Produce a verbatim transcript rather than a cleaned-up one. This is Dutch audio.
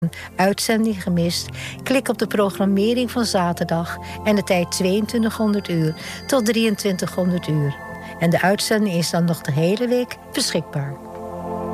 uitzending gemist? Klik op de programmering van zaterdag en de tijd tweeëntwintighonderd uur tot drieëntwintighonderd uur. En de uitzending is dan nog de hele week beschikbaar.